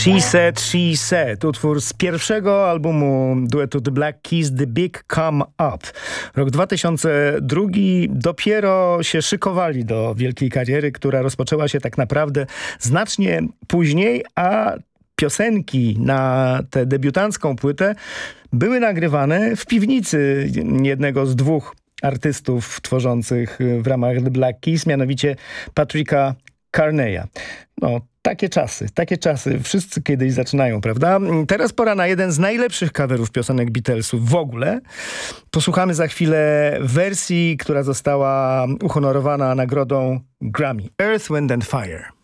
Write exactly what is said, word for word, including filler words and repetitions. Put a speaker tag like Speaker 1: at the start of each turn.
Speaker 1: She Said, She Said, utwór z pierwszego albumu duetu The Black Keys, The Big Come Up. Rok dwa tysiące drugi, dopiero się szykowali do wielkiej kariery, która rozpoczęła się tak naprawdę znacznie później, a piosenki na tę debiutancką płytę były nagrywane w piwnicy jednego z dwóch artystów tworzących w ramach The Black Keys, mianowicie Patricka Carneya. No, takie czasy, takie czasy. Wszyscy kiedyś zaczynają, prawda? Teraz pora na jeden z najlepszych coverów piosenek Beatlesów w ogóle. Posłuchamy za chwilę wersji, która została uhonorowana nagrodą Grammy. Earth, Wind and Fire.